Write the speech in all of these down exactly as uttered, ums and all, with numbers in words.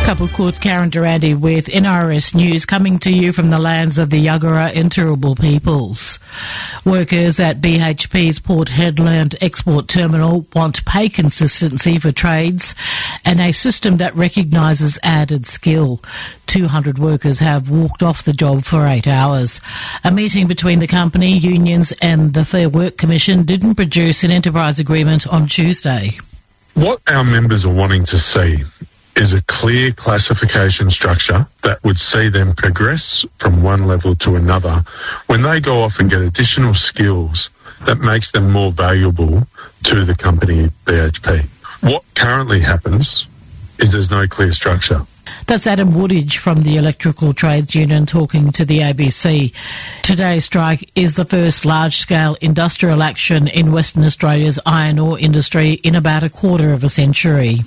Kapukut, Karen Durante with N R S News, coming to you from the lands of the Yagara and Turrbal peoples. Workers at B H P's Port Hedland Export Terminal want pay consistency for trades and a system that recognises added skill. two hundred workers have walked off the job for eight hours. A meeting between the company, unions and the Fair Work Commission didn't produce an enterprise agreement on Tuesday. What our members are wanting to see is a clear classification structure that would see them progress from one level to another when they go off and get additional skills that makes them more valuable to the company B H P. What currently happens is there's no clear structure. That's Adam Woodage from the Electrical Trades Union talking to the A B C. Today's strike is the first large-scale industrial action in Western Australia's iron ore industry in about a quarter of a century.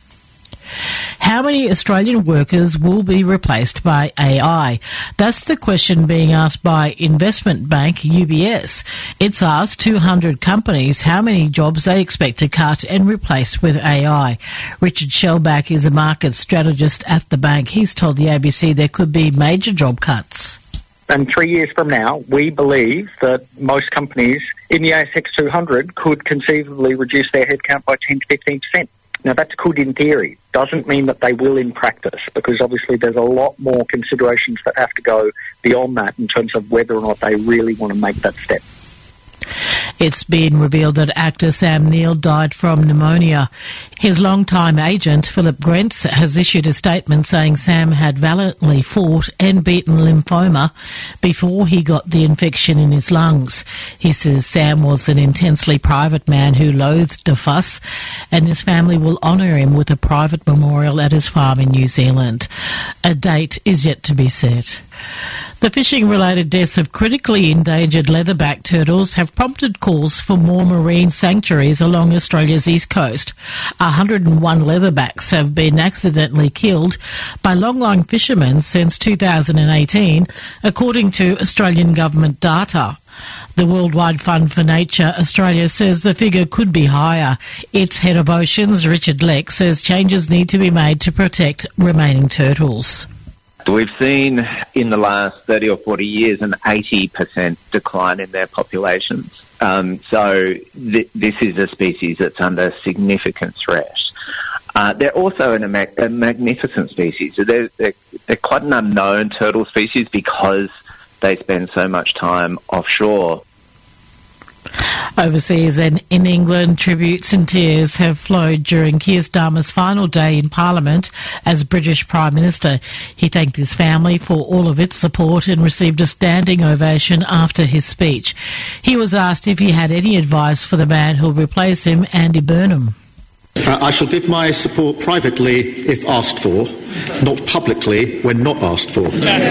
How many Australian workers will be replaced by A I? That's the question being asked by investment bank U B S. It's asked two hundred companies how many jobs they expect to cut and replace with A I. Richard Shellback is a market strategist at the bank. He's told the A B C there could be major job cuts. And three years from now, we believe that most companies in the A S X two hundred could conceivably reduce their headcount by ten to fifteen percent. Now, that's good in theory. Doesn't mean that they will in practice, because obviously there's a lot more considerations that have to go beyond that in terms of whether or not they really want to make that step. It's been revealed that actor Sam Neill died from pneumonia. His longtime agent, Philip Grentz, has issued a statement saying Sam had valiantly fought and beaten lymphoma before he got the infection in his lungs. He says Sam was an intensely private man who loathed a fuss, and his family will honour him with a private memorial at his farm in New Zealand. A date is yet to be set. The fishing-related deaths of critically endangered leatherback turtles have prompted calls for more marine sanctuaries along Australia's east coast. one hundred and one leatherbacks have been accidentally killed by longline fishermen since two thousand eighteen, according to Australian government data. The Worldwide Fund for Nature Australia says the figure could be higher. Its head of oceans, Richard Leck, says changes need to be made to protect remaining turtles. We've seen in the last thirty or forty years an eighty percent decline in their populations. Um, so th- this is a species that's under significant threat. Uh, they're also an, a, mag- a magnificent species. They're, they're, they're quite an unknown turtle species because they spend so much time offshore. Overseas and in England, tributes and tears have flowed during Keir Starmer's final day in Parliament as British Prime Minister. He thanked his family for all of its support and received a standing ovation after his speech. He was asked if he had any advice for the man who'll replace him, Andy Burnham. Uh, I shall give my support privately if asked for, not publicly when not asked for.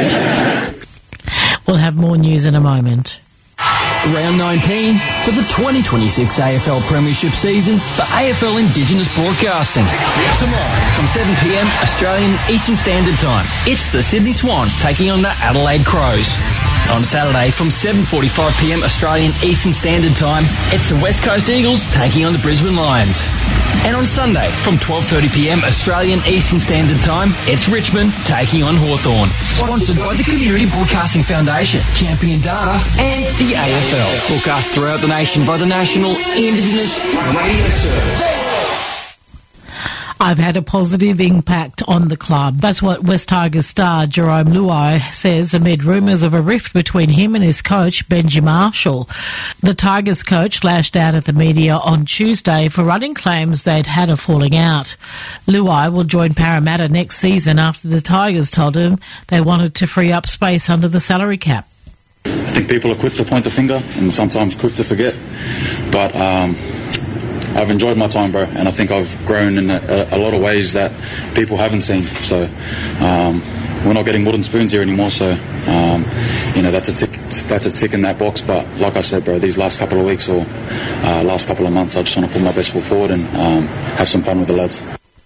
We'll have more news in a moment. Round nineteen for the twenty twenty-six A F L Premiership season for A F L Indigenous Broadcasting. Tomorrow from seven p m Australian Eastern Standard Time, it's the Sydney Swans taking on the Adelaide Crows. On Saturday from seven forty-five p m Australian Eastern Standard Time, it's the West Coast Eagles taking on the Brisbane Lions. And on Sunday from twelve thirty p m Australian Eastern Standard Time, it's Richmond taking on Hawthorn. Sponsored by the Community Broadcasting Foundation, Champion Data and the A F L. Broadcast throughout the nation by the National Indigenous Radio Service. I've had a positive impact on the club. That's what West Tigers star Jerome Luai says amid rumours of a rift between him and his coach, Benji Marshall. The Tigers coach lashed out at the media on Tuesday for running claims they'd had a falling out. Luai will join Parramatta next season after the Tigers told him they wanted to free up space under the salary cap. I think people are quick to point the finger and sometimes quick to forget. But um, I've enjoyed my time, bro, and I think I've grown in a, a lot of ways that people haven't seen. So um, we're not getting wooden spoons here anymore. So um, you know that's a tick. That's a tick in that box. But like I said, bro, these last couple of weeks or uh, last couple of months, I just want to put my best foot forward and um, have some fun with the lads.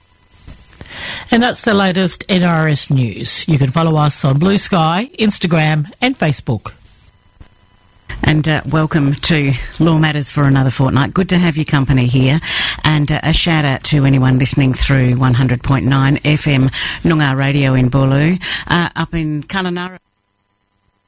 And that's the latest N R S news. You can follow us on Blue Sky, Instagram, and Facebook. and uh, welcome to Law Matters for another fortnight. Good to have your company here, and uh, a shout out to anyone listening through one hundred point nine F M Noongar Radio in Boorloo, uh, up in Kununurra.